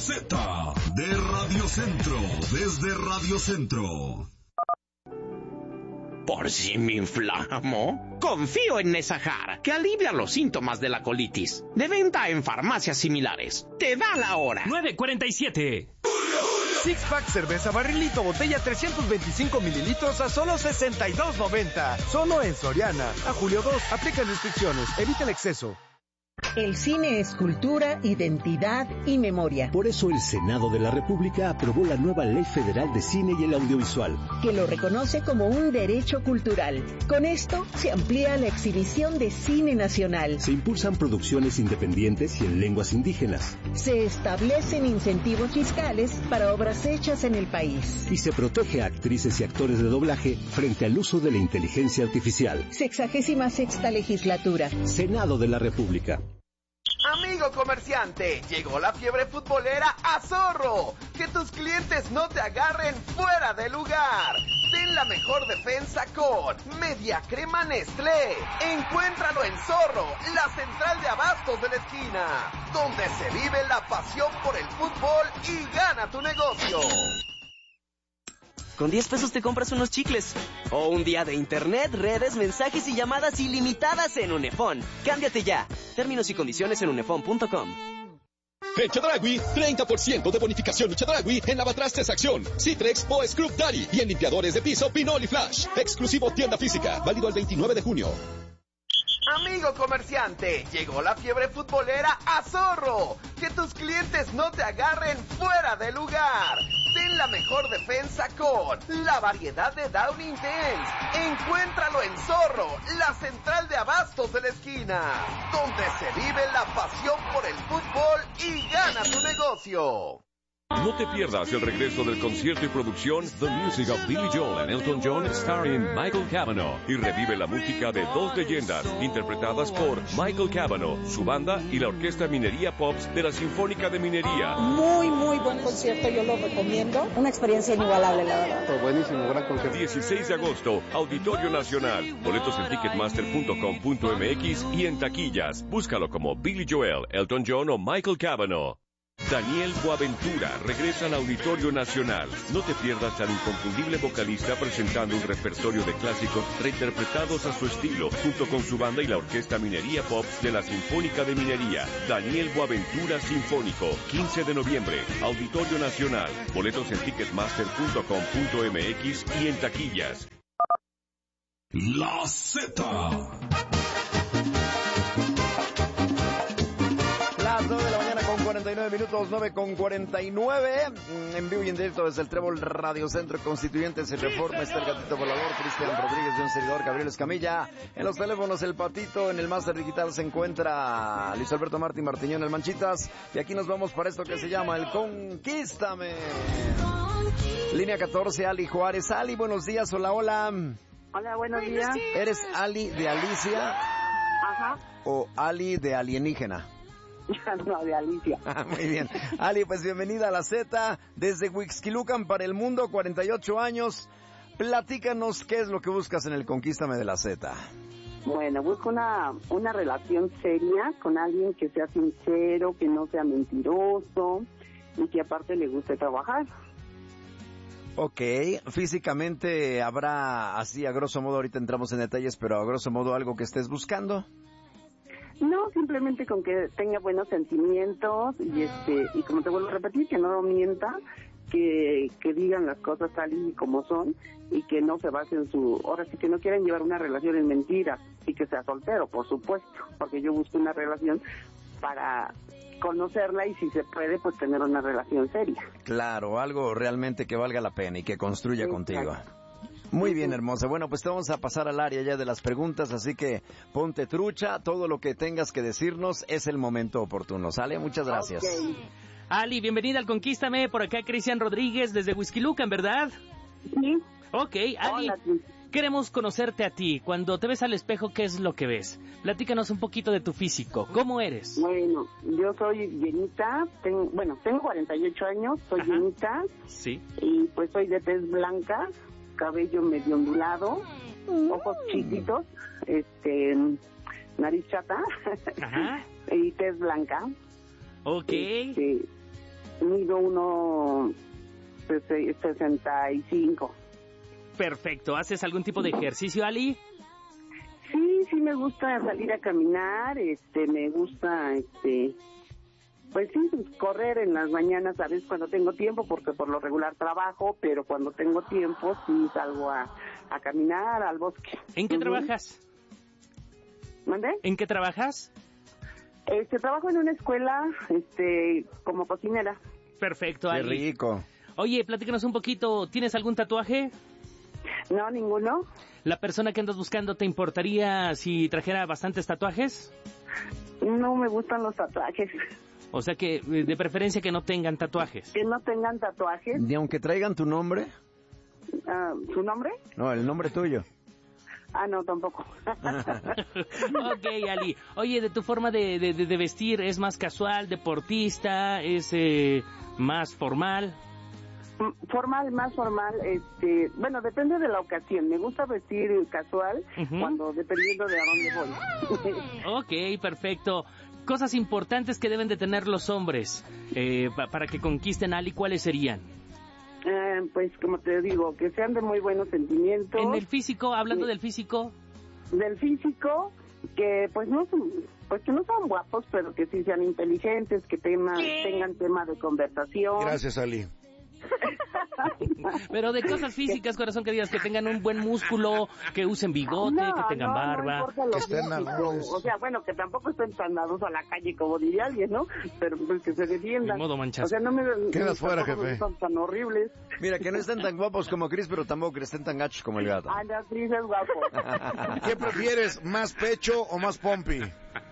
Z de Radio Centro, desde Radio Centro. ¿Por si me inflamo? Confío en Nesajar, que alivia los síntomas de la colitis. De venta en farmacias similares. Te da la hora. 9:47. Six Pack cerveza barrilito botella 325 mililitros a solo $62.90. Solo en Soriana. A julio 2. Aplica restricciones. Evita el exceso. El cine es cultura, identidad y memoria. Por eso el Senado de la República aprobó la nueva Ley Federal de Cine y el Audiovisual, que lo reconoce como un derecho cultural. Con esto se amplía la exhibición de cine nacional. Se impulsan producciones independientes y en lenguas indígenas. Se establecen incentivos fiscales para obras hechas en el país. Y se protege a actrices y actores de doblaje frente al uso de la inteligencia artificial. 66ª legislatura. Senado de la República. Amigo comerciante, llegó la fiebre futbolera a Zorro. Que tus clientes no te agarren fuera de lugar. Ten la mejor defensa con Media Crema Nestlé. Encuéntralo en Zorro, la central de abastos de la esquina, donde se vive la pasión por el fútbol y gana tu negocio. Con 10 pesos te compras unos chicles. O un día de internet, redes, mensajes y llamadas ilimitadas en Unefón. Cámbiate ya. Términos y condiciones en unefón.com. En Chedraui, 30% de bonificación Chedraui en lavatrastes Acción, Citrex o Scrub Daddy y en limpiadores de piso Pinol y Flash. Exclusivo tienda física, válido el 29 de junio. Amigo comerciante, llegó la fiebre futbolera a Zorro. Que tus clientes no te agarren fuera de lugar. Ten la mejor defensa con la variedad de Downy Intense. Encuéntralo en Zorro, la central de abastos de la esquina, donde se vive la pasión por el fútbol y gana tu negocio. No te pierdas el regreso del concierto y producción The Music of Billy Joel and Elton John starring Michael Cavanaugh y revive la música de dos leyendas interpretadas por Michael Cavanaugh, su banda y la Orquesta Minería Pops de la Sinfónica de Minería. Muy buen concierto, yo lo recomiendo. Una experiencia inigualable, la verdad. Fue buenísimo, gran concierto. 16 de agosto, Auditorio Nacional. Boletos en ticketmaster.com.mx y en taquillas. Búscalo como Billy Joel, Elton John o Michael Cavanaugh. Daniel Boaventura regresa al Auditorio Nacional. No te pierdas al inconfundible vocalista presentando un repertorio de clásicos reinterpretados a su estilo, junto con su banda y la Orquesta Minería Pops de la Sinfónica de Minería. Daniel Boaventura Sinfónico, 15 de noviembre, Auditorio Nacional. Boletos en ticketmaster.com.mx y en taquillas. La Z. Las 9 de la mañana con 49 minutos, 9 con 49. En vivo y en directo desde el Trébol Radio Centro Constituyentes y Reforma. Está el gatito volador, Cristian Rodríguez, de un servidor, Gabriel Escamilla. En los teléfonos, el Patito. En el máster digital se encuentra Luis Alberto Martín Martiñón, el Manchitas. Y aquí nos vamos para esto que se llama el Conquístame. Línea 14, Ali Juárez. Ali, buenos días. Hola. Hola, buenos días. ¿Eres Ali de Alicia? Ajá. ¿O Ali de alienígena? No, de Alicia. Muy bien. Ali, pues bienvenida a la Z desde Huixquilucan para el mundo, 48 años. Platícanos qué es lo que buscas en el Conquístame de la Z. Bueno, busco una relación seria con alguien que sea sincero, que no sea mentiroso y que aparte le guste trabajar. Ok, físicamente habrá, así a grosso modo, ahorita entramos en detalles, pero a grosso modo algo que estés buscando. No, simplemente con que tenga buenos sentimientos y como te vuelvo a repetir, que no mienta, que digan las cosas tal y como son y que no se base en ahora sí que no quieren llevar una relación en mentiras y que sea soltero, por supuesto, porque yo busco una relación para conocerla y si se puede, pues tener una relación seria. Claro, algo realmente que valga la pena y que construya contigo. Muy bien, hermosa. Bueno, pues te vamos a pasar al área ya de las preguntas, así que ponte trucha. Todo lo que tengas que decirnos es el momento oportuno, ¿sale? Muchas gracias. Okay. Ali, bienvenida al Conquístame. Por acá Cristian Rodríguez desde Huixquilucan, ¿verdad? Sí. Ok, Ali, queremos conocerte a ti. Cuando te ves al espejo, ¿qué es lo que ves? Platícanos un poquito de tu físico. ¿Cómo eres? Bueno, yo soy llenita. Tengo 48 años, soy llenita. Sí. Y pues soy de tez blanca, cabello medio ondulado, ojos chiquitos, nariz chata, y tez blanca. Ok. mido 1.65. Perfecto. ¿Haces algún tipo de ejercicio, Ali? Sí, me gusta salir a caminar, me gusta, pues sí, correr en las mañanas, a veces cuando tengo tiempo, porque por lo regular trabajo, pero cuando tengo tiempo sí salgo a caminar al bosque. ¿En qué trabajas? ¿Mande? ¿En qué trabajas? Trabajo en una escuela, como cocinera. Perfecto, Ali. Qué rico. Oye, platícanos un poquito, ¿tienes algún tatuaje? No, ninguno. ¿La persona que andas buscando te importaría si trajera bastantes tatuajes? No me gustan los tatuajes. O sea que, de preferencia, que no tengan tatuajes. Que no tengan tatuajes. ¿Ni aunque traigan tu nombre? ¿Su nombre? No, el nombre tuyo. No, tampoco. Ok, Ali. Oye, de tu forma de vestir, ¿es más casual, deportista, es más formal? Formal, más formal, bueno, depende de la ocasión. Me gusta vestir casual dependiendo de a dónde voy. Ok, perfecto. Cosas importantes que deben de tener los hombres para que conquisten a Ali, ¿cuáles serían? Pues como te digo, que sean de muy buenos sentimientos. En el físico, hablando del físico. Del físico, que pues no son guapos, pero que sí sean inteligentes, que tengan tema de conversación. Gracias, Ali. Pero de cosas físicas, corazón, que digas que tengan un buen músculo, que usen bigote, que tengan barba, que estén nados. O sea, bueno, que tampoco estén tan nados a la calle como diría alguien, ¿no? Pero pues que se defiendan. De modo manchazo. O sea, no me quedas fuera, jefe. Son tan horribles. Mira, que no estén tan guapos como Chris, pero tampoco que estén tan gachos como el gato. No, Chris es guapo. ¿Qué prefieres, más pecho o más pompi?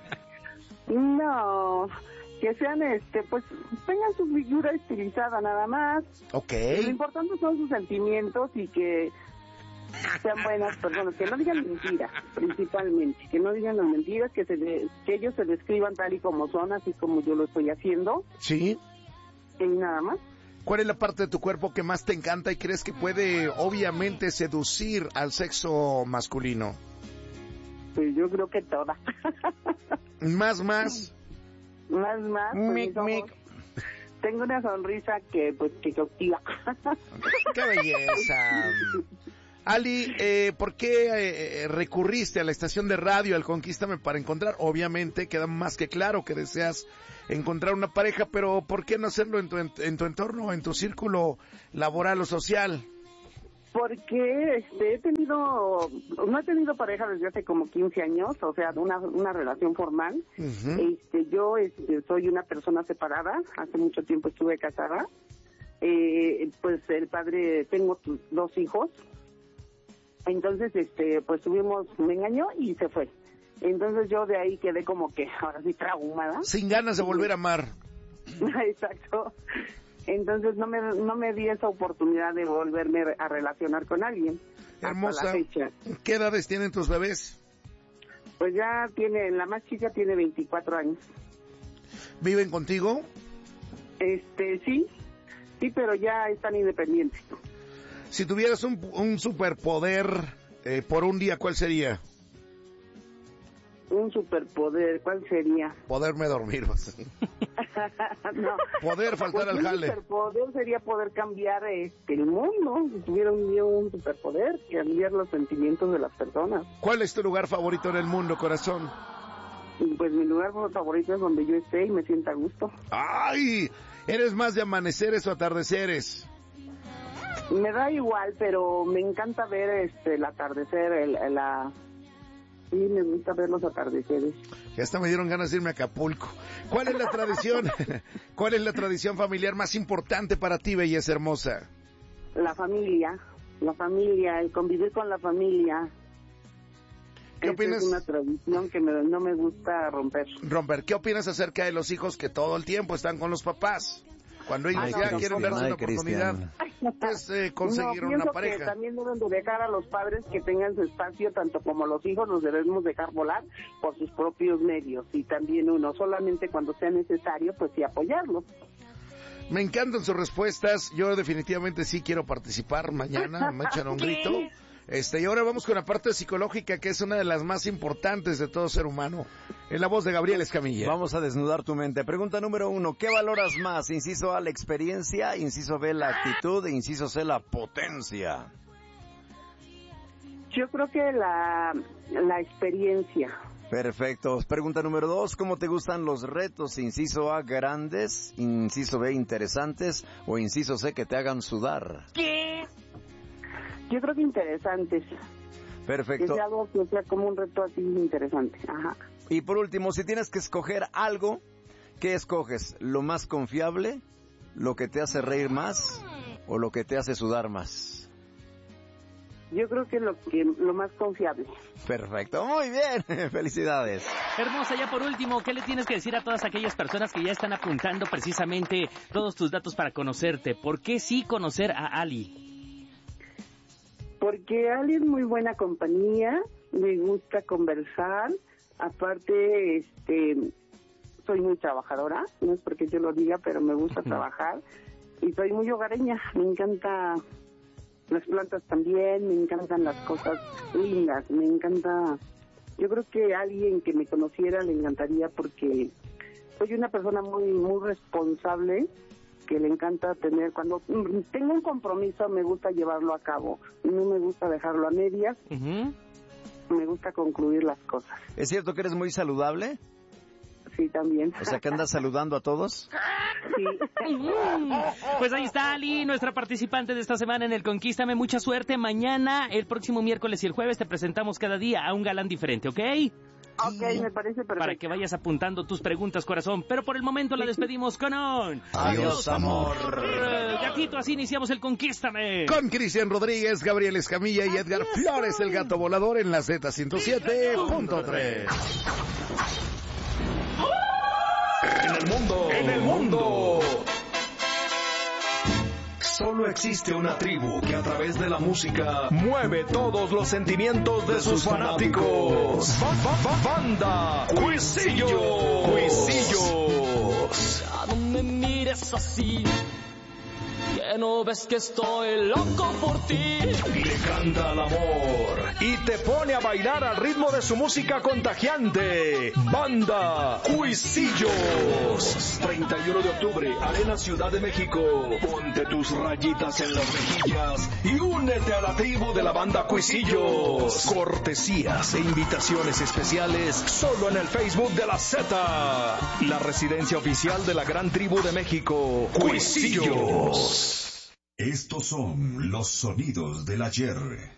No, que sean, pues, tengan su figura estilizada nada más. Ok. Lo importante son sus sentimientos y que sean buenas personas, que no digan mentiras, principalmente, que no digan las mentiras, que ellos se describan tal y como son, así como yo lo estoy haciendo. Sí. Y nada más. ¿Cuál es la parte de tu cuerpo que más te encanta y crees que puede, obviamente, seducir al sexo masculino? Pues yo creo que toda. Más. Más, pues tengo una sonrisa que cautiva. ¡Qué belleza! Ali, ¿por qué recurriste a la estación de radio, al Conquístame, para encontrar? Obviamente queda más que claro que deseas encontrar una pareja, pero ¿por qué no hacerlo en tu entorno, en tu círculo laboral o social? Porque no he tenido pareja desde hace como 15 años, o sea, una relación formal. Uh-huh. Yo soy una persona separada, hace mucho tiempo estuve casada. Pues el padre, tengo 2 hijos. Entonces, pues me engañó y se fue. Entonces yo de ahí quedé como que ahora sí traumada. Sin ganas de volver a amar. Exacto. Entonces no me di esa oportunidad de volverme a relacionar con alguien. Hermosa, ¿qué edades tienen tus bebés? Pues ya la más chica tiene 24 años. ¿Viven contigo? Sí, pero ya están independientes. Si tuvieras un superpoder por un día, ¿cuál sería? Un superpoder, ¿cuál sería? Poderme dormir. No. Poder faltar al jale. Un superpoder sería poder cambiar el mundo. Si tuviera un superpoder, cambiar los sentimientos de las personas. ¿Cuál es tu lugar favorito en el mundo, corazón? Pues mi lugar favorito es donde yo esté y me sienta a gusto. ¡Ay! ¿Eres más de amaneceres o atardeceres? Me da igual, pero me encanta ver el atardecer, Sí, me gusta ver los atardeceres. Ya hasta me dieron ganas de irme a Acapulco. ¿Cuál es la tradición? ¿Cuál es la tradición familiar más importante para ti, belleza hermosa? La familia, el convivir con la familia. ¿Qué opinas? Es una tradición que no me gusta romper. ¿Qué opinas acerca de los hijos que todo el tiempo están con los papás? Cuando ellos quieren darse una oportunidad, pues conseguir una pareja. Que también deben de dejar a los padres que tengan su espacio, tanto como los hijos los debemos dejar volar por sus propios medios. Y también uno, solamente cuando sea necesario, pues sí apoyarlos. Me encantan sus respuestas. Yo definitivamente sí quiero participar mañana. Me echan un grito. Y ahora vamos con la parte psicológica, que es una de las más importantes de todo ser humano. En la voz de Gabriel Escamilla. Vamos a desnudar tu mente. Pregunta número 1. ¿Qué valoras más? Inciso A, la experiencia. Inciso B, la actitud. E inciso C, la potencia. Yo creo que la experiencia. Perfecto. Pregunta número 2. ¿Cómo te gustan los retos? Inciso A, grandes. Inciso B, interesantes. O inciso C, que te hagan sudar. ¿Qué? Yo creo que interesantes. Perfecto. Que sea algo que sea como un reto así interesante. Ajá. Y por último, si tienes que escoger algo, ¿qué escoges? ¿Lo más confiable? ¿Lo que te hace reír más? ¿O lo que te hace sudar más? Yo creo que lo más confiable. Perfecto, muy bien, felicidades. Hermosa, ya por último, ¿qué le tienes que decir a todas aquellas personas que ya están apuntando precisamente todos tus datos para conocerte? ¿Por qué sí conocer a Ali? Porque Ali es muy buena compañía, me gusta conversar, aparte, soy muy trabajadora, no es porque yo lo diga, pero me gusta trabajar, y soy muy hogareña, me encanta las plantas también, me encantan las cosas lindas, me encanta. Yo creo que a alguien que me conociera le encantaría, porque soy una persona muy responsable, que le encanta tener, cuando tengo un compromiso me gusta llevarlo a cabo, no me gusta dejarlo a medias, me gusta concluir las cosas. ¿Es cierto que eres muy saludable? Sí, también. O sea, que andas saludando a todos. Sí. Pues ahí está Ali, nuestra participante de esta semana en el Conquístame. Mucha suerte. Mañana, el próximo miércoles y el jueves te presentamos cada día a un galán diferente, ¿ok? Ok, me parece perfecto. Para que vayas apuntando tus preguntas, corazón. Pero por el momento la despedimos con un... Adiós, amor. Gatito, así iniciamos el Conquístame. Con Cristian Rodríguez, Gabriel Escamilla y Edgar Flores, el gato volador en la Z107.3. En el mundo. Solo existe una tribu que a través de la música mueve todos los sentimientos de sus fanáticos. Banda Cuisillos. Ya no me mires así, que no ves que estoy loco por ti. Le canta al amor y te pone a bailar al ritmo de su música contagiante. Banda Cuisillos. 31 de octubre, Arena Ciudad de México. Ponte tus rayitas en las mejillas y únete a la tribu de la Banda Cuisillos. Cortesías e invitaciones especiales solo en el Facebook de la Z, la residencia oficial de la gran tribu de México, Cuisillos. Estos son los sonidos del ayer.